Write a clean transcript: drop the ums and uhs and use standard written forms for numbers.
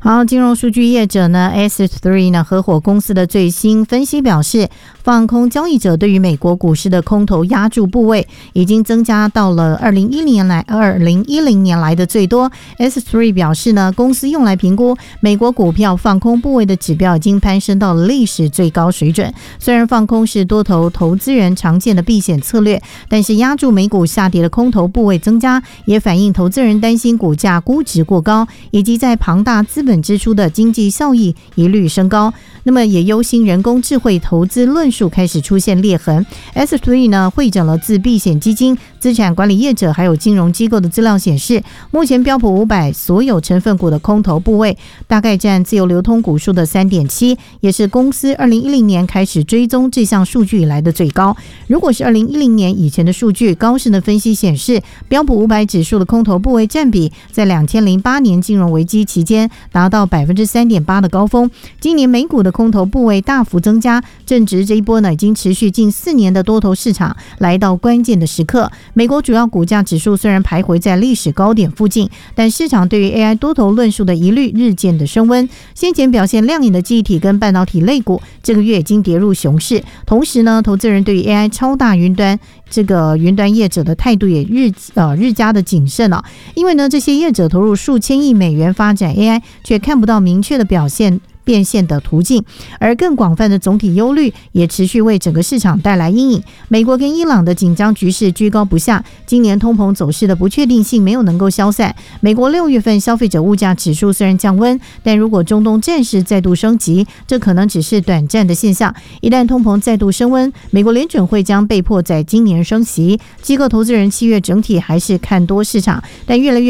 好，金融数据业者呢 S3 呢合伙公司的最新分析表示，放空交易者对于美国股市的空头压住部位已经增加到了2010年来的最多。S3 表示呢，公司用来评估美国股票放空部位的指标已经攀升到了历史最高水准。虽然放空是多头投资人常见的避险策略，但是压住美股下跌的空头部位增加，也反映投资人担心股价估值过高，以及在庞大资本支出的经济效益一律升高。那么也忧心人工智慧投资论述开始出现裂痕。S3 呢汇整了自避险基金、资产管理业者还有金融机构的资料显示，目前标普500所有成分股的空头部位大概占自由流通股数的 3.7%， 也是公司2010年开始追踪这项数据以来的最高。如果是2010年以前的数据，高盛的分析显示，标普500指数的空头部位占比在2008年金融危机期间达到 3.8% 的高峰。今年美股的空头部位大幅增加，正值这一波呢已经持续近4年的多头市场来到关键的时刻。美国主要股价指数虽然徘徊在历史高点附近，但市场对于 AI 多头论述的疑虑日渐的升温。先前表现亮眼的记忆体跟半导体类股这个月已经跌入熊市，同时呢，投资人对于 AI 超大云端业者的态度也日加的谨慎啊，因为呢这些业者投入数千亿美元发展 AI， 却看不到明确的变现的途径，而更广泛的总体忧虑也持续为整个市场带来阴影。美国跟伊朗的紧张局势居高不下，今年通膨走势的不确定性没有能够消散。美国6月份消费者物价指数虽然降温，但如果中东战事再度升级，这可能只是短暂的现象。一旦通膨再度升温，美国联准会将被迫在今年升息。机构投资人7月整体还是看多市场，但越来越